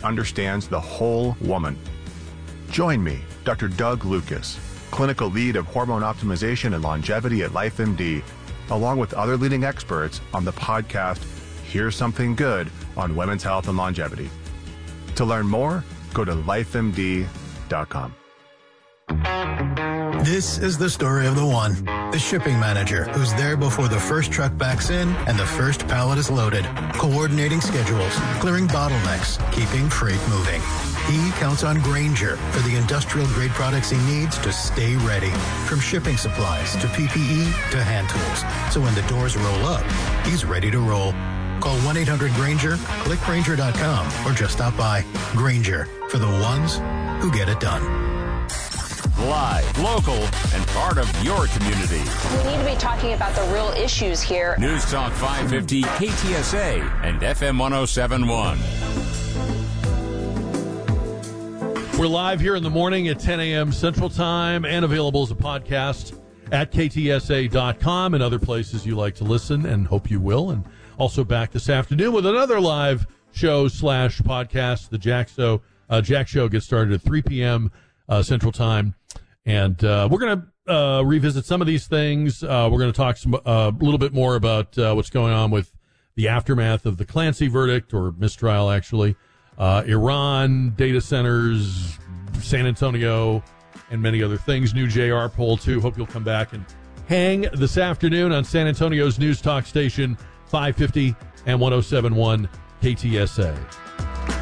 that understands the whole woman. Join me, Dr. Doug Lucas, clinical lead of hormone optimization and longevity at LifeMD, along with other leading experts on the podcast Here's Something Good on Women's Health and Longevity. To learn more, go to lifemd.com. This is the story of the one, the shipping manager who's there before the first truck backs in and the first pallet is loaded, coordinating schedules, clearing bottlenecks, keeping freight moving. He counts on Grainger for the industrial-grade products he needs to stay ready, from shipping supplies to PPE to hand tools. So when the doors roll up, he's ready to roll. Call 1-800-GRAINGER, click Grainger.com, or just stop by. Grainger, for the ones who get it done. Live, local, and part of your community. We need to be talking about the real issues here. News Talk 550, KTSA, and FM 1071. We're live here in the morning at 10 a.m. Central Time and available as a podcast at ktsa.com and other places you like to listen, and hope you will. And also back this afternoon with another live show / podcast. The Jack Show gets started at 3 p.m. Central Time. And we're going to revisit some of these things. We're going to talk a little bit more about what's going on with the aftermath of the Clancy verdict, or mistrial, actually. Iran, data centers, San Antonio, and many other things. New JR poll, too. Hope you'll come back and hang this afternoon on San Antonio's News Talk station, 550 and 1071 KTSA.